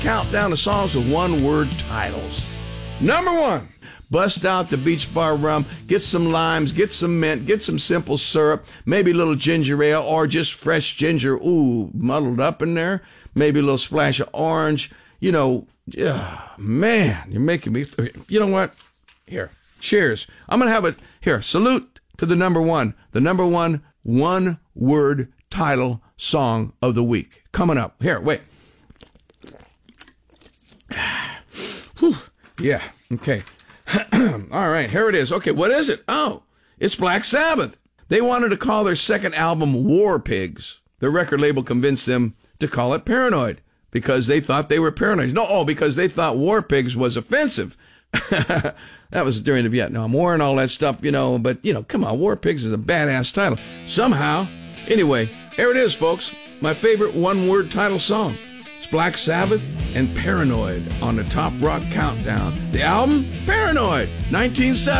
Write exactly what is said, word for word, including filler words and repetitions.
countdown of songs with one-word titles. Number one, bust out the Beach Bar rum, get some limes, get some mint, get some simple syrup, maybe a little ginger ale or just fresh ginger, ooh, muddled up in there, maybe a little splash of orange. You know, yeah, man, you're making me, th- you know what? Here, cheers. I'm going to have it, here, salute to the number one, the number one one-word title song of the week. Coming up. Here, wait. Whew. Yeah, okay. All right, here it is. Okay, what is it? Oh, it's Black Sabbath. They wanted to call their second album War Pigs. The record label convinced them to call it Paranoid because they thought they were paranoid. No, oh, because they thought War Pigs was offensive. That was during the Vietnam War and all that stuff, you know, but, you know, come on, War Pigs is a badass title. Somehow, anyway, here it is, folks. My favorite one-word title song. It's Black Sabbath and Paranoid on the Top Rock Countdown. The album, Paranoid, nineteen seventy.